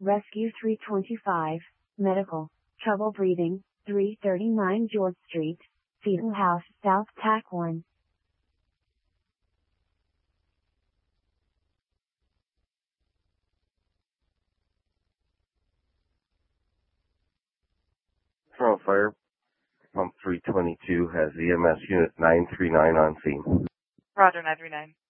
Rescue 325, Medical, Trouble Breathing, 339 George Street, Seton House, South TAC 1. Toronto Fire, Pump 322 has EMS Unit 939 on scene. Roger, 939.